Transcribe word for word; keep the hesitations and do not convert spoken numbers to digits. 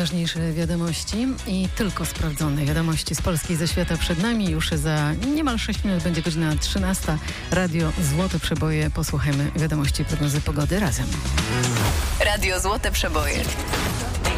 najważniejsze wiadomości i tylko sprawdzone wiadomości z Polski i ze świata przed nami. Już za niemal sześć minut będzie godzina trzynasta. Radio Złote Przeboje. Posłuchajmy wiadomości i prognozy pogody razem. Radio Złote Przeboje.